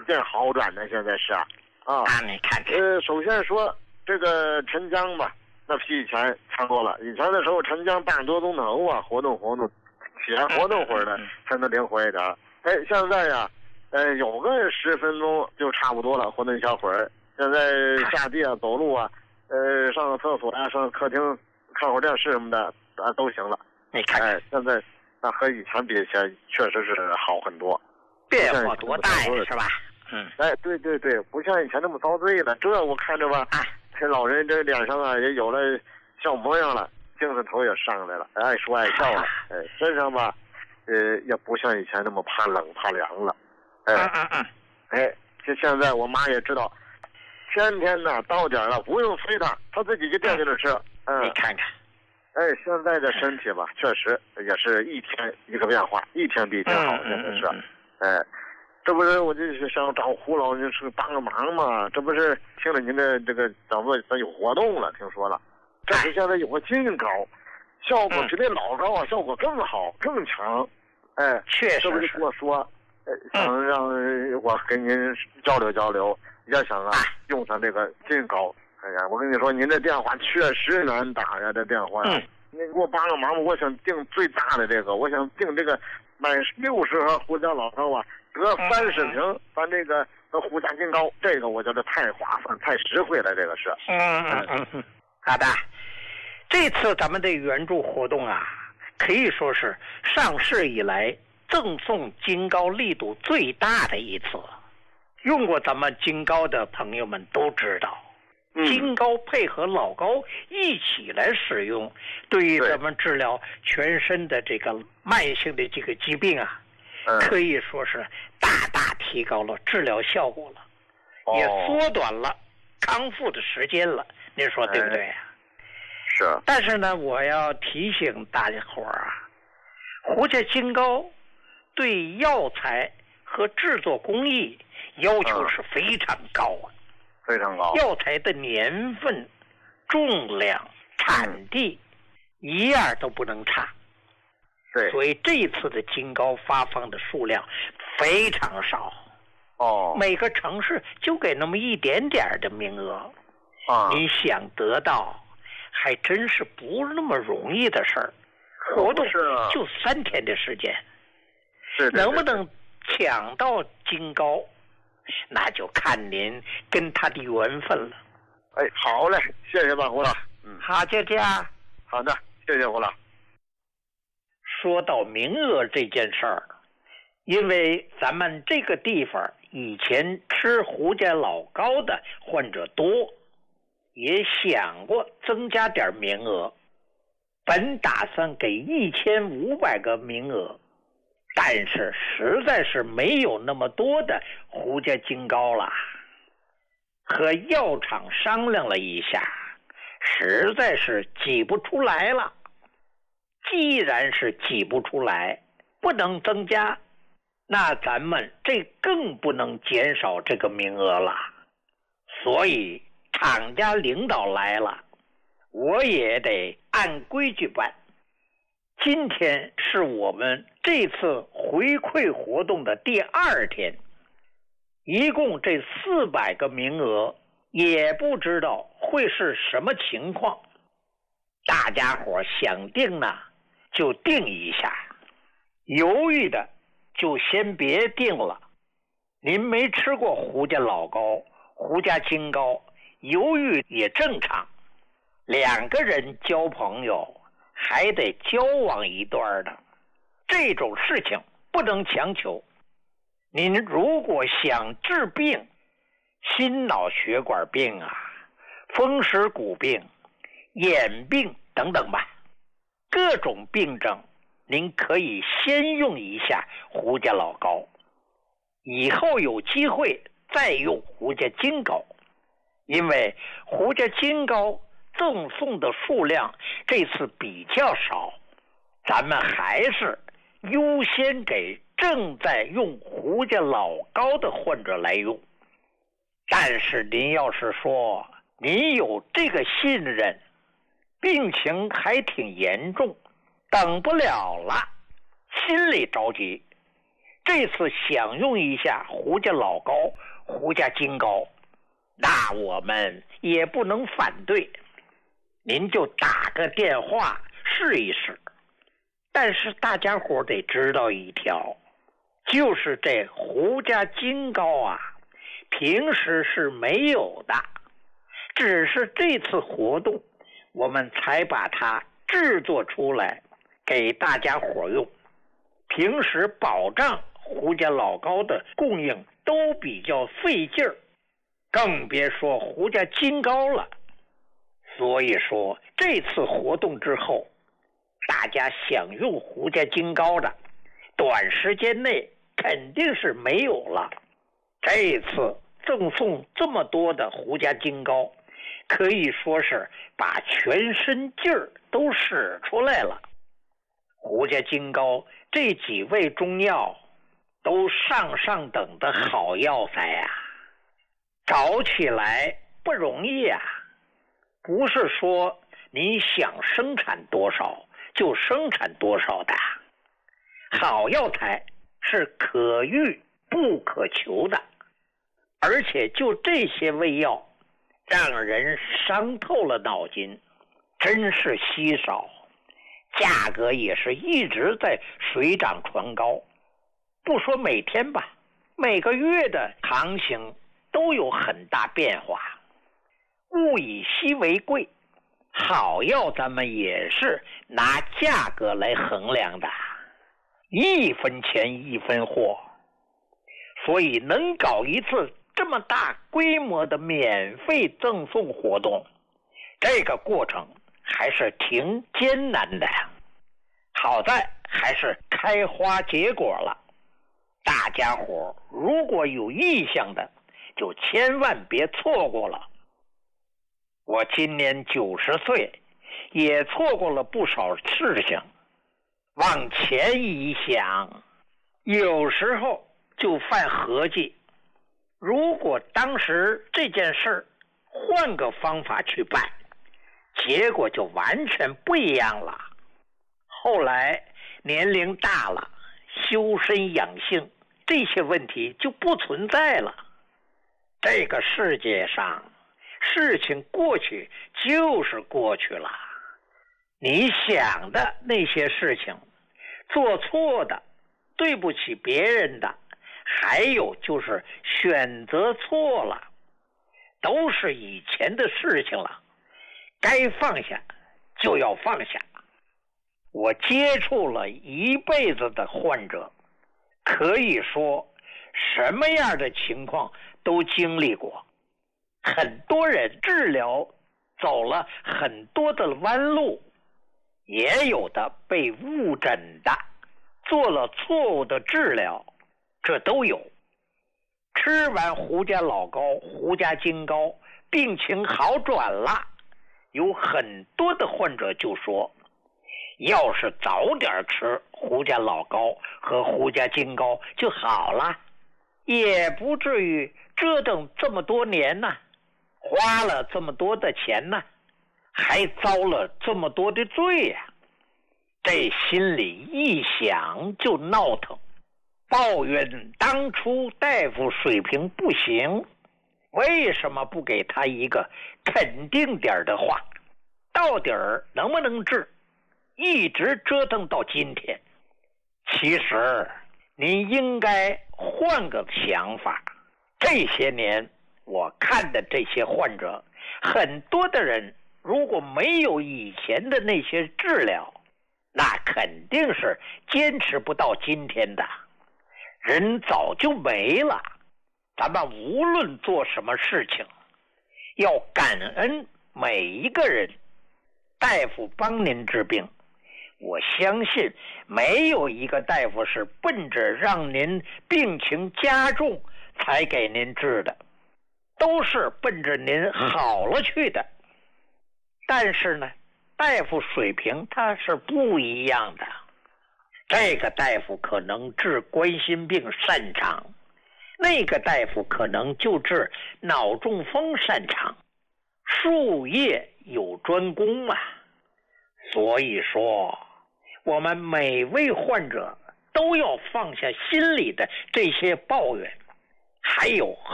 见好转呢，现在是啊。 你看看。 首先说这个陈江吧，那比以前强多了。以前的时候，陈江半多钟头啊，活动起来活动会儿的才能灵活一点。现在呀，有个10分钟就差不多了，活动一小会儿。现在下地啊，走路啊，上个厕所啊，上客厅看会儿电视什么的都行了。 你看， 现在那和以前比起来，确实是好很多， 变化多大呀，是吧？ 对，不像以前那么遭罪了。这我看着吧，这老人这脸上啊也有了笑模样了，精神头也上来了，爱说爱笑了。身上吧，也不像以前那么怕冷怕凉了。就现在我妈也知道，天天呢到点了不用催她自己就惦记着吃。 你看看。 现在的身体吧，确实也是一天一个变化，一天比一天好，真的是。这不是我就是想找胡老师是帮个忙嘛？这不是听了您的这个讲座，咱有活动了，听说了。这是现在有个新膏，效果比那老膏啊效果更好更强。 确实是。 这不是跟我说，想让我跟您交流交流，也想用上这个新膏。我跟你说，您这电话确实难打呀，这电话呀。你给我帮个忙吧，我想订最大的这个，我想订这个买60盒胡椒老膏啊，得30瓶，咱这个胡家金膏，这个我觉得太划算太实惠了，这个是。 好的，这次咱们的援助活动啊，可以说是上市以来赠送金膏力度最大的一次。用过咱们金膏的朋友们都知道，金膏配合老膏一起来使用，对于咱们治疗全身的这个慢性的这个疾病啊，可以说是大大提高了治疗效果了，也缩短了康复的时间了。您说对不对啊？ 是。 但是呢，我要提醒大家伙儿啊，胡家金膏对药材和制作工艺要求是非常高啊。 非常高， 药材的年份、重量、产地，一样都不能差。 对， 所以这一次的金膏发放的数量非常少。每个城市就给那么一点点的名额。你想得到，还真是不是那么容易的事儿。活动就3天的时间，能不能抢到金膏？那就看您跟他的缘分了。 好嘞，谢谢吧，胡老。 好，就这样。 好的，谢谢胡老。 说到名额这件事儿，因为咱们这个地方以前吃胡家老膏的患者多，也想过增加点名额，本打算给1500个名额。但是实在是没有那么多的胡家金膏了，和药厂商量了一下，实在是挤不出来了。既然是挤不出来，不能增加，那咱们这更不能减少这个名额了。所以厂家领导来了，我也得按规矩办。今天是我们这次回馈活动的第2天，一共这400个名额，也不知道会是什么情况。大家伙想定呢，就定一下；犹豫的就先别定了。您没吃过胡家老膏、胡家金膏，犹豫也正常。2个人交朋友还得交往一段的，这种事情不能强求。您如果想治病，心脑血管病啊、风湿骨病、眼病等等吧，各种病症您可以先用一下胡家老膏，以后有机会再用胡家金膏。因为胡家金膏赠送的数量这次比较少，咱们还是优先给正在用胡家老膏的患者来用。但是您要是说您有这个信任，病情还挺严重，等不了了，心里着急， 这次享用一下胡家老高、胡家金高，那我们也不能反对，您就打个电话试一试。但是大家伙得知道一条，就是这胡家金高啊，平时是没有的，只是这次活动我们才把它制作出来给大家伙用。平时保障胡家老高的供应都比较费劲儿，更别说胡家金高了。所以说这次活动之后，大家享用胡家金高的短时间内肯定是没有了。这次赠送这么多的胡家金高，可以说是把全身劲儿都使出来了。胡家金高这几味中药都上等的好药材呀，找起来不容易啊。不是说你想生产多少就生产多少的，好药材是可遇不可求的，而且就这些味药让人伤透了脑筋，真是稀少，价格也是一直在水涨船高。不说每天吧，每个月的行情都有很大变化。物以稀为贵，好药咱们也是拿价格来衡量的，一分钱一分货。所以能搞一次这么大规模的免费赠送活动，这个过程还是挺艰难的。好在还是开花结果了，大家伙如果有意向的就千万别错过了。我今年90岁，也错过了不少事情。往前一想，有时候就犯合计，如果当时这件事换个方法去办，结果就完全不一样了。后来年龄大了，修身养性这些问题就不存在了。这个世界上事情过去就是过去了，你想的那些事情，做错的、对不起别人的，还有就是选择错了，都是以前的事情了，该放下就要放下。我接触了一辈子的患者，可以说什么样的情况都经历过。很多人治疗走了很多的弯路，也有的被误诊的，做了错误的治疗，这都有。吃完胡家老高、胡家金高，病情好转了，有很多的患者就说，要是早点吃胡家老高和胡家金高就好了，也不至于折腾这么多年呢，花了这么多的钱呢，还遭了这么多的罪呀。这心里一想就闹腾，抱怨当初大夫水平不行，为什么不给他一个肯定点的话，到底能不能治，一直折腾到今天。其实您应该换个想法，这些年我看的这些患者，很多的人如果没有以前的那些治疗，那肯定是坚持不到今天的，人早就没了。咱们无论做什么事情，要感恩每一个人。大夫帮您治病，我相信没有一个大夫是奔着让您病情加重才给您治的，都是奔着您好了去的。但是呢，大夫水平他是不一样的，这个大夫可能治冠心病擅长，那个大夫可能就治脑中风擅长，术业有专攻啊。所以说我们每位患者都要放下心里的这些抱怨，还有